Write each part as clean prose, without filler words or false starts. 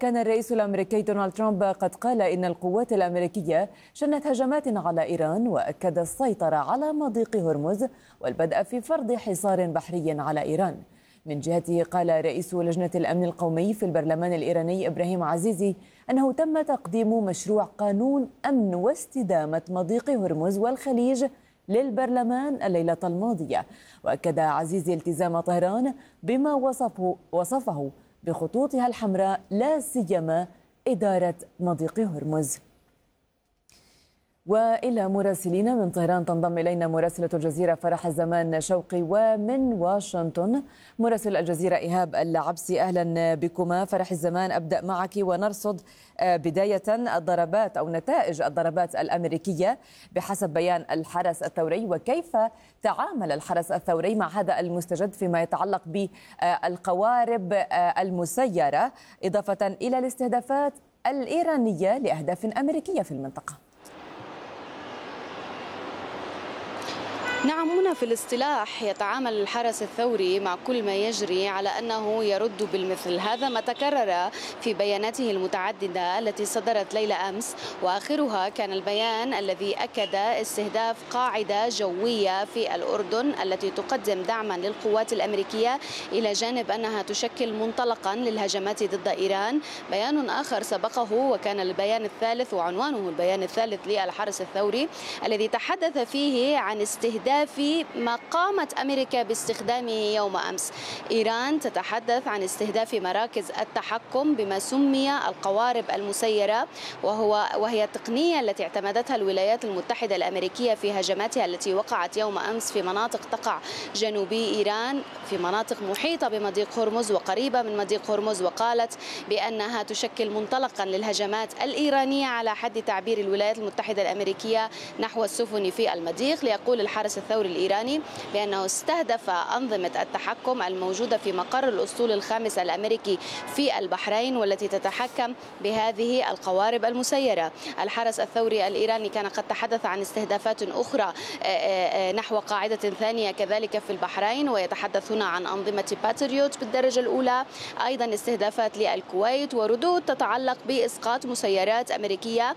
كان الرئيس الأمريكي دونالد ترامب قد قال إن القوات الأمريكية شنت هجمات على إيران، وأكد السيطرة على مضيق هرمز والبدء في فرض حصار بحري على إيران. من جهته قال رئيس لجنة الأمن القومي في البرلمان الإيراني إبراهيم عزيزي أنه تم تقديم مشروع قانون أمن واستدامة مضيق هرمز والخليج للبرلمان الليلة الماضية. وأكد عزيزي التزام طهران بما وصفه بخطوطها الحمراء، لا سيما إدارة مضيق هرمز. وإلى مراسلين من طهران تنضم إلينا مراسلة الجزيرة فرح الزمان شوقي، ومن واشنطن مراسل الجزيرة إيهاب العبسي. أهلا بكما. فرح الزمان، أبدأ معك ونرصد بداية الضربات أو نتائج الضربات الأمريكية بحسب بيان الحرس الثوري، وكيف تعامل الحرس الثوري مع هذا المستجد فيما يتعلق بالقوارب المسيرة، إضافة إلى الاستهدافات الإيرانية لأهداف أمريكية في المنطقة. نعم، هنا في الاصطلاح يتعامل الحرس الثوري مع كل ما يجري على أنه يرد بالمثل. هذا ما تكرر في بياناته المتعددة التي صدرت ليلة أمس، وآخرها كان البيان الذي أكد استهداف قاعدة جوية في الأردن التي تقدم دعما للقوات الأمريكية، إلى جانب أنها تشكل منطلقا للهجمات ضد إيران. بيان آخر سبقه وكان البيان الثالث، وعنوانه البيان الثالث للحرس الثوري، الذي تحدث فيه عن استهداف ما قامت أمريكا باستخدامه يوم أمس. إيران تتحدث عن استهداف مراكز التحكم بما سمي القوارب المسيرة، وهي التقنية التي اعتمدتها الولايات المتحدة الأمريكية في هجماتها التي وقعت يوم أمس في مناطق تقع جنوبي إيران، في مناطق محيطة بمضيق هرمز وقريبة من مضيق هرمز، وقالت بأنها تشكل منطلقا للهجمات الإيرانية على حد تعبير الولايات المتحدة الأمريكية نحو السفن في المضيق. ليقول الحرس الثوري الإيراني بأنه استهدف أنظمة التحكم الموجودة في مقر الأسطول الخامس الأمريكي في البحرين، والتي تتحكم بهذه القوارب المسيرة. الحرس الثوري الإيراني كان قد تحدث عن استهدافات أخرى نحو قاعدة ثانية كذلك في البحرين، ويتحدث هنا عن أنظمة باتريوت بالدرجة الأولى، أيضا استهدافات للكويت، وردود تتعلق بإسقاط مسيرات أمريكية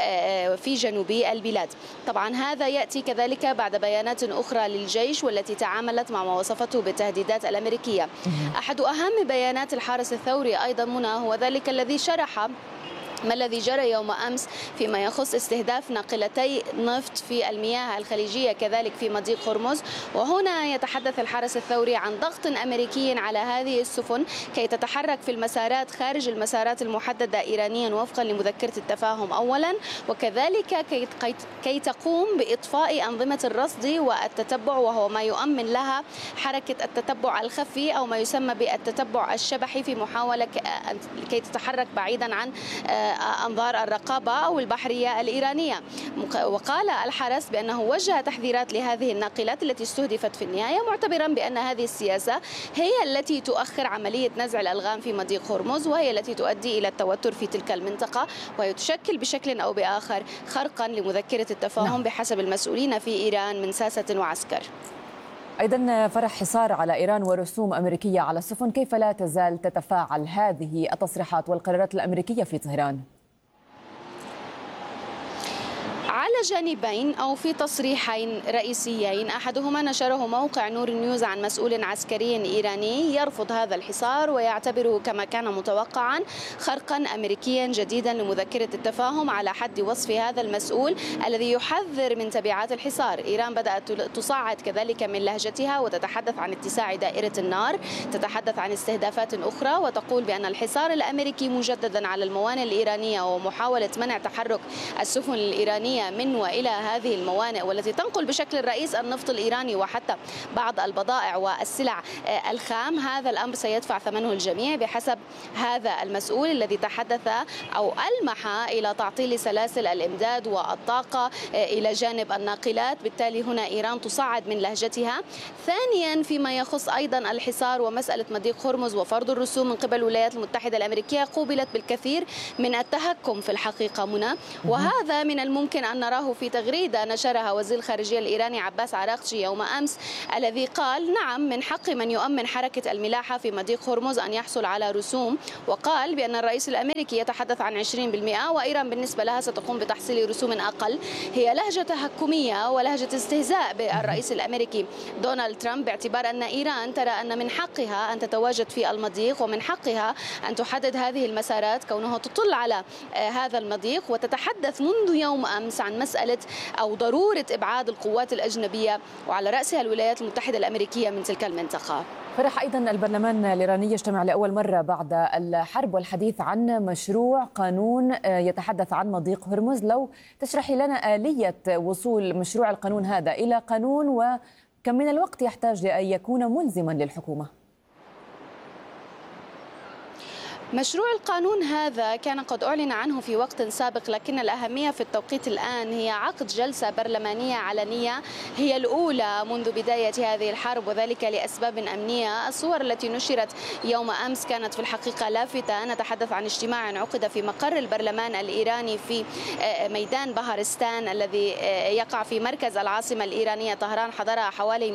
في جنوب البلاد. طبعا هذا يأتي كذلك بعد بيانات أخرى للجيش والتي تعاملت مع ما وصفته بالتهديدات الأمريكية. أحد أهم بيانات الحرس الثوري أيضا منى هو ذلك الذي شرح ما الذي جرى يوم أمس فيما يخص استهداف ناقلتي نفط في المياه الخليجية كذلك في مضيق هرمز. وهنا يتحدث الحرس الثوري عن ضغط أمريكي على هذه السفن كي تتحرك في المسارات خارج المسارات المحددة إيرانيا وفقا لمذكرة التفاهم أولا، وكذلك كي تقوم بإطفاء أنظمة الرصد والتتبع، وهو ما يؤمن لها حركة التتبع الخفي أو ما يسمى بالتتبع الشبحي، في محاولة كي تتحرك بعيدا عن أنظار الرقابة أو البحرية الإيرانية. وقال الحرس بأنه وجه تحذيرات لهذه الناقلات التي استهدفت في النهاية، معتبرا بأن هذه السياسة هي التي تؤخر عملية نزع الألغام في مضيق هرمز، وهي التي تؤدي إلى التوتر في تلك المنطقة، وهي تشكل بشكل أو بآخر خرقا لمذكرة التفاهم بحسب المسؤولين في إيران من ساسة وعسكر. أيضا فرح، حصار على إيران ورسوم أمريكية على السفن، كيف لا تزال تتفاعل هذه التصريحات والقرارات الأمريكية في طهران؟ على جانبين أو في تصريحين رئيسيين، أحدهما نشره موقع نور نيوز عن مسؤول عسكري إيراني يرفض هذا الحصار ويعتبره كما كان متوقعا خرقا أمريكيا جديدا لمذكرة التفاهم، على حد وصف هذا المسؤول الذي يحذر من تبعات الحصار. إيران بدأت تصعد كذلك من لهجتها وتتحدث عن اتساع دائرة النار، تتحدث عن استهدافات أخرى، وتقول بأن الحصار الأمريكي مجددا على الموانئ الإيرانية ومحاولة منع تحرك السفن الإيرانية من وإلى هذه الموانئ والتي تنقل بشكل رئيس النفط الإيراني وحتى بعض البضائع والسلع الخام، هذا الأمر سيدفع ثمنه الجميع بحسب هذا المسؤول الذي تحدث أو ألمح إلى تعطيل سلاسل الإمداد والطاقة إلى جانب الناقلات. بالتالي هنا إيران تصعد من لهجتها. ثانيا فيما يخص أيضا الحصار ومسألة مضيق هرمز وفرض الرسوم من قبل الولايات المتحدة الأمريكية، قوبلت بالكثير من التهكم في الحقيقة منى، وهذا من الممكن أن نراه في تغريدة نشرها وزير الخارجية الإيراني عباس عراقچي يوم أمس، الذي قال نعم من حق من يؤمن حركة الملاحة في مضيق هرمز أن يحصل على رسوم، وقال بأن الرئيس الأمريكي يتحدث عن 20% وإيران بالنسبة لها ستقوم بتحصيل رسوم أقل. هي لهجة تهكمية ولهجة استهزاء بالرئيس الأمريكي دونالد ترامب، باعتبار أن إيران ترى أن من حقها أن تتواجد في المضيق ومن حقها أن تحدد هذه المسارات كونها تطل على هذا المضيق، وتتحدث منذ يوم أمس عن مسألة أو ضرورة إبعاد القوات الأجنبية وعلى رأسها الولايات المتحدة الأمريكية من تلك المنطقة. فرح أيضا البرلمان الإيراني يجتمع لأول مرة بعد الحرب والحديث عن مشروع قانون يتحدث عن مضيق هرمز. لو تشرحي لنا آلية وصول مشروع القانون هذا إلى قانون، وكم من الوقت يحتاج لأن يكون ملزما للحكومة؟ مشروع القانون هذا كان قد أعلن عنه في وقت سابق، لكن الأهمية في التوقيت الآن هي عقد جلسة برلمانية علنية هي الأولى منذ بداية هذه الحرب، وذلك لأسباب أمنية. الصور التي نشرت يوم أمس كانت في الحقيقة لافتة. نتحدث عن اجتماع عقد في مقر البرلمان الإيراني في ميدان بهارستان الذي يقع في مركز العاصمة الإيرانية طهران، حضرها حوالي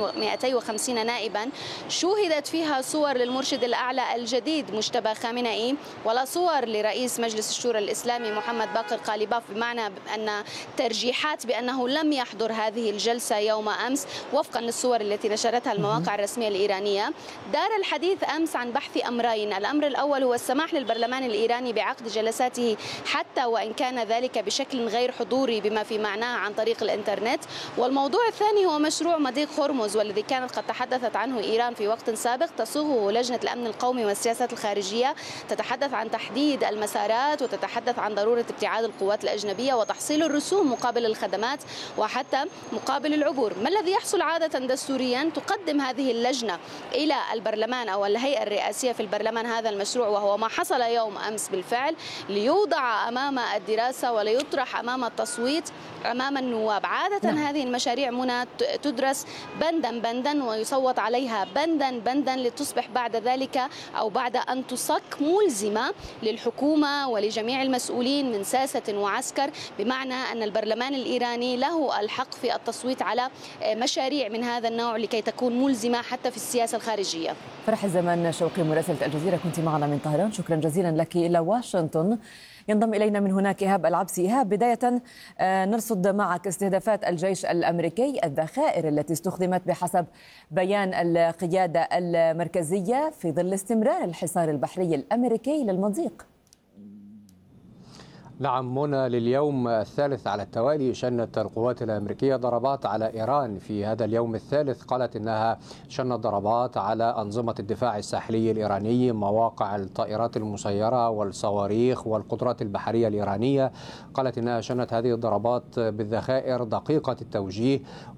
250 نائبا. شوهدت فيها صور للمرشد الأعلى الجديد مجتبى خامنئي ولا صور لرئيس مجلس الشورى الإسلامي محمد باقر قاليباف، بمعنى أن ترجيحات بأنه لم يحضر هذه الجلسة يوم أمس وفقا للصور التي نشرتها المواقع الرسمية الإيرانية. دار الحديث أمس عن بحث أمرين. الأمر الأول هو السماح للبرلمان الإيراني بعقد جلساته حتى وإن كان ذلك بشكل غير حضوري بما في معناه عن طريق الإنترنت. والموضوع الثاني هو مشروع مضيق هرمز، والذي كانت قد تحدثت عنه إيران في وقت سابق، تصوغه لجنة الأمن القومي والسياسات الخارجية، تتحدث عن تحديد المسارات وتتحدث عن ضرورة ابتعاد القوات الأجنبية وتحصيل الرسوم مقابل الخدمات وحتى مقابل العبور. ما الذي يحصل عادة دستوريا؟ تقدم هذه اللجنة إلى البرلمان أو الهيئة الرئاسية في البرلمان هذا المشروع، وهو ما حصل يوم أمس بالفعل، ليوضع أمام الدراسة وليطرح أمام التصويت أمام النواب. عادة هذه المشاريع منى تدرس بندا بندا ويصوت عليها بندا بندا لتصبح بعد ذلك أو بعد أن تصك ملزمة للحكومة ولجميع المسؤولين من ساسة وعسكر، بمعنى أن البرلمان الإيراني له الحق في التصويت على مشاريع من هذا النوع لكي تكون ملزمة حتى في السياسة الخارجية. فرح الزمان شوقي مراسلة الجزيرة، كنت معنا من طهران، شكرا جزيلا لك. إلى واشنطن ينضم إلينا من هناك إيهاب العبسي. إيهاب، بداية نرصد معك استهدافات الجيش الأمريكي، الذخائر التي استخدمت بحسب بيان القيادة المركزية في ظل استمرار الحصار البحري الأمريكي للمضيق. نعم منى، لليوم الثالث على التوالي شنت القوات الأمريكية ضربات على إيران. في هذا اليوم الثالث قالت إنها شنت ضربات على أنظمة الدفاع الساحلي الإيراني، مواقع الطائرات المسيرة والصواريخ والقدرات البحرية الإيرانية. قالت إنها شنت هذه الضربات بالذخائر دقيقة التوجيه،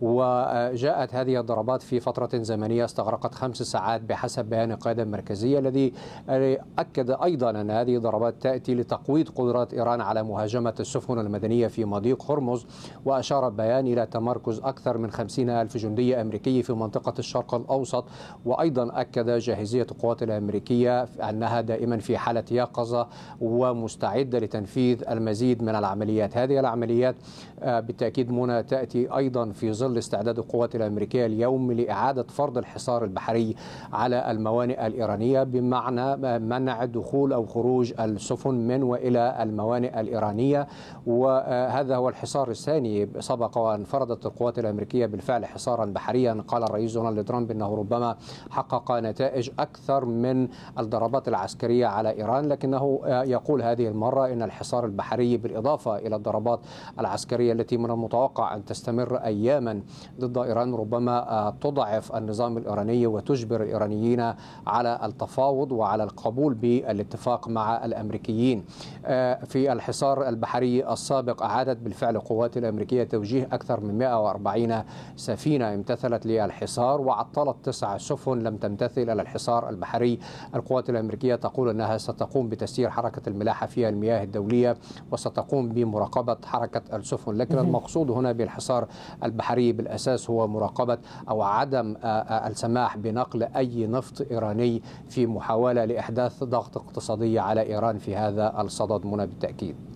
وجاءت هذه الضربات في فترة زمنية استغرقت 5 ساعات بحسب بيان القيادة المركزية، الذي أكد أيضا أن هذه الضربات تأتي لتقويض قدرات إيران على مهاجمة السفن المدنية في مضيق هرمز. وأشار البيان إلى تمركز أكثر من 50,000 جندي أمريكي في منطقة الشرق الأوسط. وأيضا أكد جاهزية القوات الأمريكية أنها دائما في حالة يقظة ومستعدة لتنفيذ المزيد من العمليات. هذه العمليات بالتأكيد منى تأتي أيضا في ظل استعداد القوات الأمريكية اليوم لإعادة فرض الحصار البحري على الموانئ الإيرانية، بمعنى منع دخول أو خروج السفن من وإلى الموانئ الإيرانية. وهذا هو الحصار الثاني. سبق وأن فرضت القوات الأمريكية بالفعل حصارا بحريا، قال الرئيس دونالد ترامب أنه ربما حقق نتائج أكثر من الضربات العسكرية على إيران، لكنه يقول هذه المرة أن الحصار البحري بالإضافة إلى الضربات العسكرية التي من المتوقع أن تستمر أياما ضد إيران ربما تضعف النظام الإيراني وتجبر الإيرانيين على التفاوض وعلى القبول بالاتفاق مع الأمريكيين. في الحصار البحري السابق أعادت بالفعل القوات الأمريكية توجيه أكثر من 140 سفينة امتثلت للحصار، وعطلت 9 سفن لم تمتثل إلى الحصار البحري. القوات الأمريكية تقول أنها ستقوم بتسيير حركة الملاحة في المياه الدولية وستقوم بمراقبة حركة السفن، لكن المقصود هنا بالحصار البحري بالأساس هو مراقبة أو عدم السماح بنقل أي نفط إيراني في محاولة لإحداث ضغط اقتصادي على إيران في هذا الصدد منى بالتأكيد.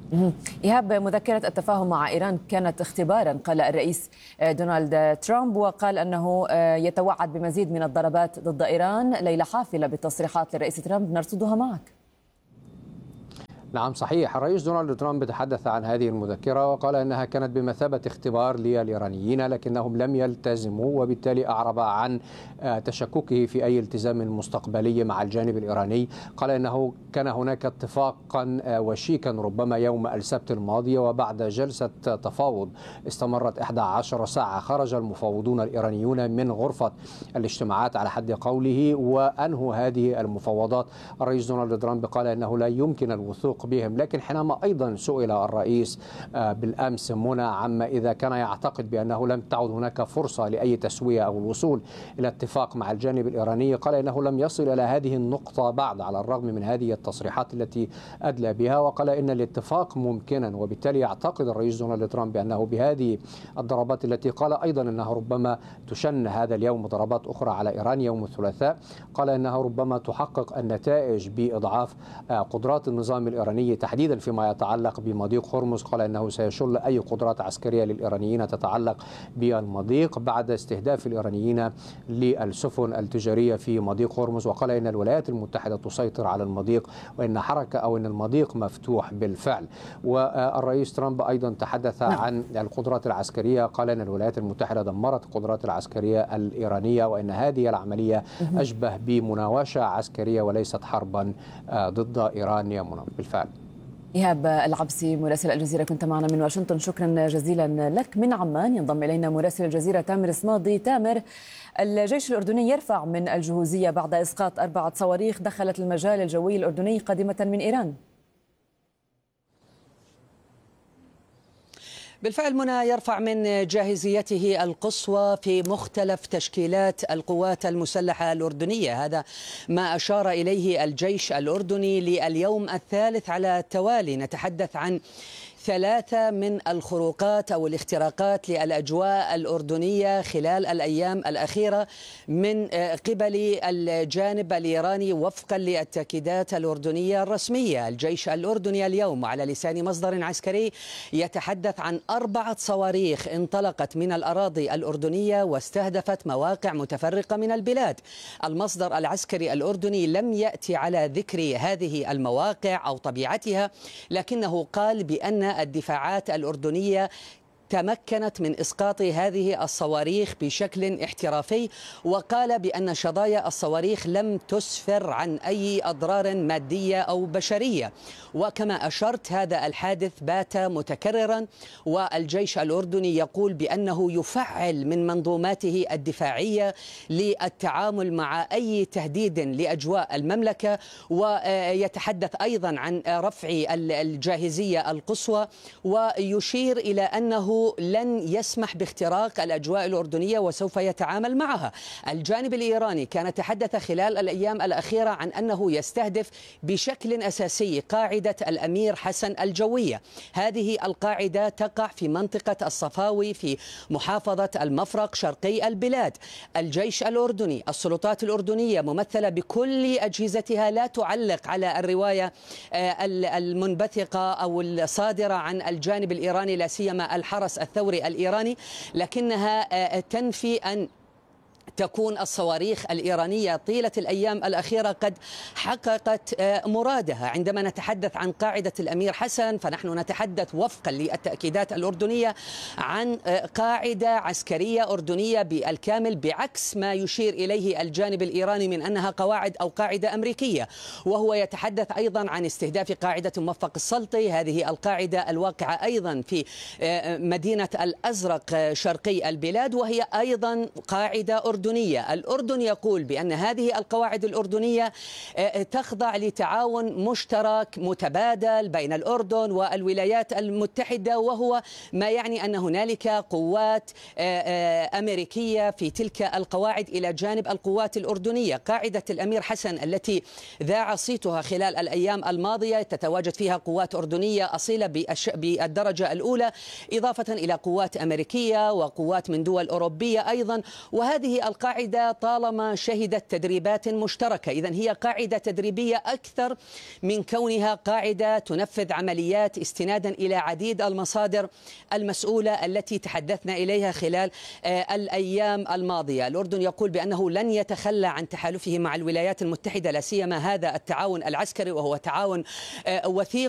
إيهاب، مذكرة التفاهم مع إيران كانت اختبارا، قال الرئيس دونالد ترامب، وقال أنه يتوعد بمزيد من الضربات ضد إيران. ليلة حافلة بالتصريحات للرئيس ترامب، نرصدها معك. نعم صحيح، الرئيس دونالد ترامب تحدث عن هذه المذكرة وقال أنها كانت بمثابة اختبار للإيرانيين لكنهم لم يلتزموا، وبالتالي أعرب عن تشككه في أي التزام مستقبلي مع الجانب الإيراني. قال أنه كان هناك اتفاقا وشيكا ربما يوم السبت الماضي، وبعد جلسة تفاوض استمرت 11 ساعة خرج المفاوضون الإيرانيون من غرفة الاجتماعات على حد قوله وأنهوا هذه المفاوضات. الرئيس دونالد ترامب قال أنه لا يمكن الوثوق بهم، لكن حينما أيضا سئل الرئيس بالأمس منى عما إذا كان يعتقد بأنه لم تعد هناك فرصة لأي تسوية أو الوصول إلى اتفاق مع الجانب الإيراني، قال إنه لم يصل إلى هذه النقطة بعد على الرغم من هذه التصريحات التي أدلى بها، وقال إن الاتفاق ممكنا. وبالتالي يعتقد الرئيس دونالد ترامب بأنه بهذه الضربات التي قال أيضا أنها ربما تشن هذا اليوم ضربات أخرى على إيران يوم الثلاثاء، قال أنها ربما تحقق النتائج بإضعاف قدرات النظام الإيراني تحديدا فيما يتعلق بمضيق هرمز. قال أنه سيشل أي قدرات عسكرية للإيرانيين تتعلق بالمضيق بعد استهداف الإيرانيين للسفن التجارية في مضيق هرمز. وقال إن الولايات المتحدة تسيطر على المضيق وإن حركة أو إن المضيق مفتوح بالفعل. والرئيس ترامب أيضا تحدث عن القدرات العسكرية، قال أن الولايات المتحدة دمرت القدرات العسكرية الإيرانية وإن هذه العملية أشبه بمناوشة عسكرية وليست حربا ضد إيران يا منى. بالفعل. إيهاب العبسي مراسل الجزيرة كنت معنا من واشنطن، شكرا جزيلا لك. من عمان ينضم إلينا مراسل الجزيرة تامر صمادي. تامر، الجيش الأردني يرفع من الجهوزية بعد إسقاط 4 صواريخ دخلت المجال الجوي الأردني قادمة من إيران. بالفعل منى، يرفع من جاهزيته القصوى في مختلف تشكيلات القوات المسلحة الأردنية. هذا ما أشار إليه الجيش الأردني لليوم الثالث على التوالي. نتحدث عن 3 من الخروقات أو الاختراقات للأجواء الأردنية خلال الأيام الأخيرة من قبل الجانب الإيراني وفقا للتأكيدات الأردنية الرسمية. الجيش الأردني اليوم على لسان مصدر عسكري يتحدث عن 4 صواريخ انطلقت من الأراضي الأردنية واستهدفت مواقع متفرقة من البلاد. المصدر العسكري الأردني لم يأتي على ذكر هذه المواقع أو طبيعتها، لكنه قال بأن الدفاعات الأردنية تمكنت من إسقاط هذه الصواريخ بشكل احترافي، وقال بأن شظايا الصواريخ لم تسفر عن أي أضرار مادية أو بشرية. وكما أشرت، هذا الحادث بات متكررا، والجيش الأردني يقول بأنه يفعل من منظوماته الدفاعية للتعامل مع أي تهديد لأجواء المملكة، ويتحدث أيضا عن رفع الجاهزية القصوى، ويشير إلى أنه لن يسمح باختراق الأجواء الأردنية وسوف يتعامل معها. الجانب الإيراني كان تحدث خلال الأيام الأخيرة عن أنه يستهدف بشكل أساسي قاعدة الأمير حسن الجوية. هذه القاعدة تقع في منطقة الصفاوي في محافظة المفرق شرقي البلاد. الجيش الأردني، السلطات الأردنية ممثلة بكل أجهزتها لا تعلق على الرواية المنبثقة أو الصادرة عن الجانب الإيراني لا سيما الحرس الثوري الإيراني، لكنها تنفي أن تكون الصواريخ الإيرانية طيلة الأيام الأخيرة قد حققت مرادها. عندما نتحدث عن قاعدة الأمير حسن فنحن نتحدث وفقا للتأكيدات الأردنية عن قاعدة عسكرية أردنية بالكامل، بعكس ما يشير إليه الجانب الإيراني من أنها قواعد أو قاعدة أمريكية. وهو يتحدث أيضا عن استهداف قاعدة موفق السلطي، هذه القاعدة الواقعة أيضا في مدينة الأزرق شرقي البلاد، وهي أيضا قاعدة أردنية. الأردن يقول بأن هذه القواعد الأردنية تخضع لتعاون مشترك متبادل بين الأردن والولايات المتحدة، وهو ما يعني أن هنالك قوات أمريكية في تلك القواعد إلى جانب القوات الأردنية. قاعدة الأمير حسن التي ذاع صيتها خلال الأيام الماضية تتواجد فيها قوات أردنية أصيلة بالدرجة الأولى، إضافة إلى قوات أمريكية وقوات من دول أوروبية أيضا. وهذه القاعدة طالما شهدت تدريبات مشتركة، إذن هي قاعدة تدريبية أكثر من كونها قاعدة تنفذ عمليات استنادا إلى عديد المصادر المسؤولة التي تحدثنا إليها خلال الأيام الماضية. الأردن يقول بأنه لن يتخلى عن تحالفه مع الولايات المتحدة، لا سيما هذا التعاون العسكري وهو تعاون وثيق.